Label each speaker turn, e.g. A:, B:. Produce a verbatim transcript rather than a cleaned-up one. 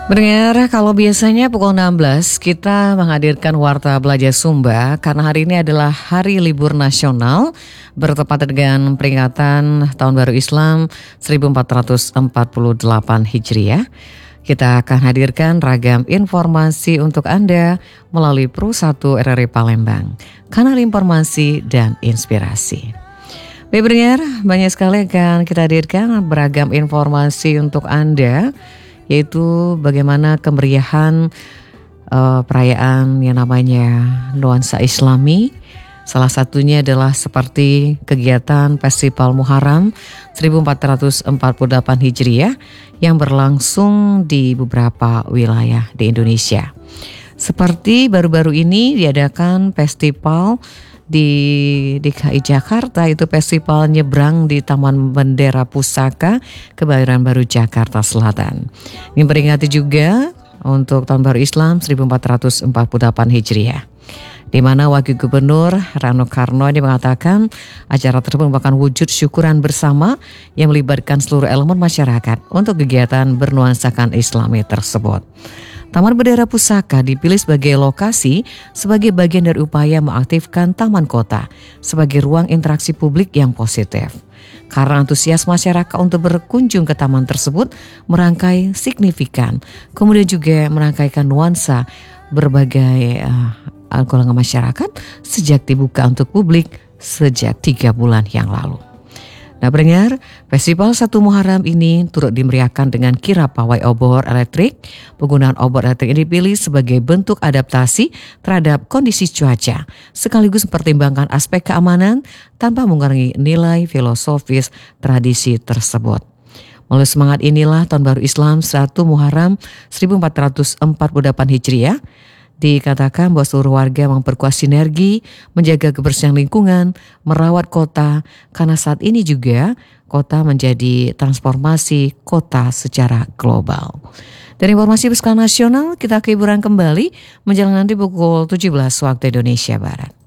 A: Pendengar, kalau biasanya pukul enam belas kita menghadirkan Warta Belajar Sumba karena hari ini adalah hari libur nasional bertepatan dengan peringatan Tahun Baru Islam seribu empat ratus empat puluh delapan Hijriah. Kita akan hadirkan ragam informasi untuk Anda melalui Pro satu R R I Palembang, kanal informasi dan inspirasi. Baik pendengar, banyak sekali akan kita hadirkan beragam informasi untuk Anda, yaitu bagaimana kemeriahan uh, perayaan yang namanya nuansa Islami. Salah satunya adalah seperti kegiatan Festival Muharram seribu empat ratus empat puluh delapan Hijriah yang berlangsung di beberapa wilayah di Indonesia. Seperti baru-baru ini diadakan festival di D K I Jakarta, itu festival nyebrang di Taman Bendera Pusaka Kebayoran Baru Jakarta Selatan. Ini memperingati juga untuk Tahun Baru Islam seribu empat ratus empat puluh delapan Hijriah, di mana Wakil Gubernur Rano Karno ini mengatakan acara tersebut merupakan wujud syukuran bersama yang melibatkan seluruh elemen masyarakat untuk kegiatan bernuansakan Islami tersebut. Taman Bendera Pusaka dipilih sebagai lokasi sebagai bagian dari upaya mengaktifkan Taman Kota sebagai ruang interaksi publik yang positif. Karena antusias masyarakat untuk berkunjung ke taman tersebut merangkai signifikan, kemudian juga merangkaikan nuansa berbagai uh, golongan masyarakat sejak dibuka untuk publik sejak tiga bulan yang lalu. Nah pendengar, Festival satu Muharram ini turut dimeriahkan dengan kirap pawai obor elektrik. Penggunaan obor elektrik ini dipilih sebagai bentuk adaptasi terhadap kondisi cuaca, sekaligus mempertimbangkan aspek keamanan tanpa mengurangi nilai filosofis tradisi tersebut. Melalui semangat inilah Tahun Baru Islam satu Muharram seribu empat ratus empat puluh delapan Hijriah dikatakan bahwa seluruh warga memperkuat sinergi, menjaga kebersihan lingkungan, merawat kota, karena saat ini juga kota menjadi transformasi kota secara global. Dari informasi berskala nasional, kita ke hiburan kembali menjelang nanti pukul tujuh belas waktu Indonesia Barat.